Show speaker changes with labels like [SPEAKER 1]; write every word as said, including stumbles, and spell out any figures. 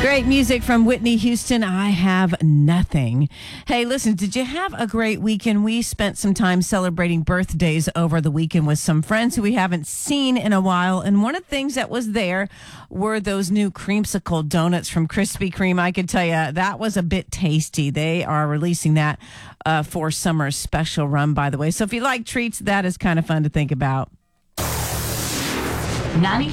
[SPEAKER 1] Great music from Whitney Houston. I have nothing. Hey, listen, did you have a great weekend? We spent some time celebrating birthdays over the weekend with some friends who we haven't seen in a while. And one of the things that was there were those new creamsicle donuts from Krispy Kreme. I can tell you that was a bit tasty. They are releasing that uh, for summer's special run, by the way. So if you like treats, that is kind of fun to think about.